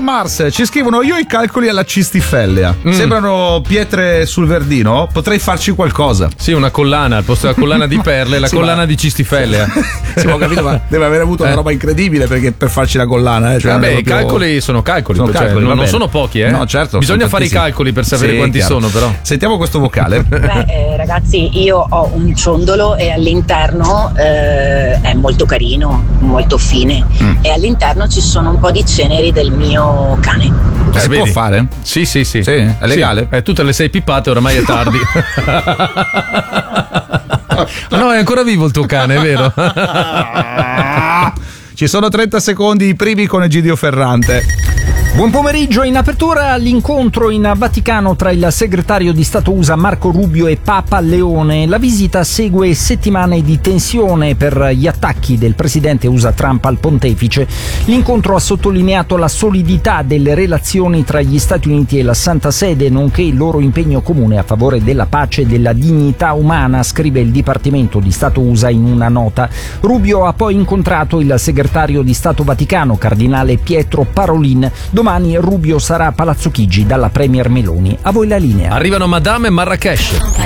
Mars, ci scrivono: io ho i calcoli alla cistifellea. Sembrano pietre sul verdino, potrei farci qualcosa. Sì, una collana, al posto della collana di perle, la collana di cistifellea. Sì, ho capito, ma deve aver avuto una roba incredibile perché per farci la collana. Cioè vabbè, i calcoli sono calcoli, non sono pochi, No, certo. Bisogna fare i calcoli per sapere quanti sono, però. Sentiamo questo vocale. Beh, ragazzi, io ho un ciondolo e all'interno è molto carino, molto fine, e all'interno ci sono un po' di ceneri del mio cane. Si può fare? Sì. È legale? Sì. Tu te le sei pippate, oramai è tardi. No, è ancora vivo il tuo cane, è vero? Ci sono 30 secondi, i primi con Egidio Ferrante. Buon pomeriggio. In apertura all'incontro in Vaticano tra il segretario di Stato USA Marco Rubio e Papa Leone. La visita segue settimane di tensione per gli attacchi del presidente USA Trump al pontefice. L'incontro ha sottolineato la solidità delle relazioni tra gli Stati Uniti e la Santa Sede, nonché il loro impegno comune a favore della pace e della dignità umana, scrive il Dipartimento di Stato USA in una nota. Rubio ha poi incontrato il segretario di Stato Vaticano, cardinale Pietro Parolin. Domani Rubio sarà a Palazzo Chigi dalla Premier Meloni. A voi la linea. Arrivano Madame e Marrakesh.